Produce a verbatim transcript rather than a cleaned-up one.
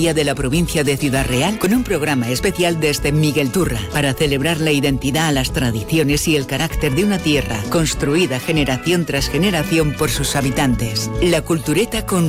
Día de la provincia de Ciudad Real con un programa especial desde Miguel Turra para celebrar la identidad, las tradiciones y el carácter de una tierra construida generación tras generación por sus habitantes. La Cultureta con